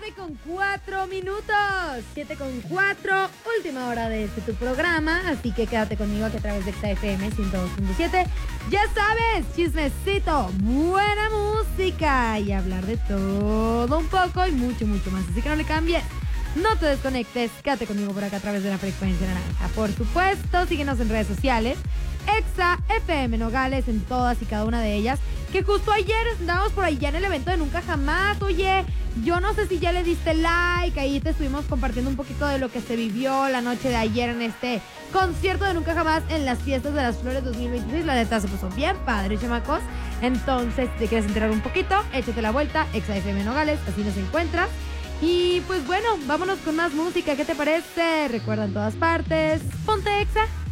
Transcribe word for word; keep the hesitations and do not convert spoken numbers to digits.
tarde con cuatro minutos. siete con cuatro, última hora de este tu programa. Así que quédate conmigo aquí a través de Exa F M ciento dos punto siete. Ya sabes, chismecito, buena música y hablar de todo un poco y mucho, mucho más. Así que no le cambies. No te desconectes, quédate conmigo por acá a través de la frecuencia naranja. Por supuesto, síguenos en redes sociales. Exa F M Nogales en todas y cada una de ellas. Que justo ayer estábamos por allá en el evento de Nunca Jamás. Oye, yo no sé si ya le diste like. Ahí te estuvimos compartiendo un poquito de lo que se vivió la noche de ayer en este concierto de Nunca Jamás en las fiestas de las flores dos mil veintiséis. La neta se puso bien padre, chamacos. Entonces, si te quieres enterar un poquito, échate la vuelta. Exa F M Nogales, así nos encuentras. Y pues bueno, vámonos con más música. ¿Qué te parece? Recuerda en todas partes. Ponte Exa.